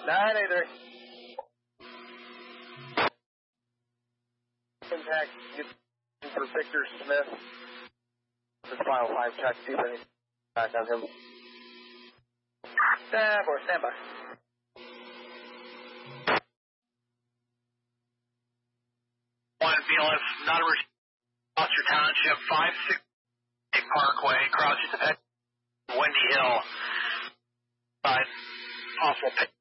983. Contact for Victor Smith. This final 5 check, see if anything back on him. 10-4, stand by. One BLS, not a Foster Township, 560 Parkway, crouching to Windy Hill. Possible pick.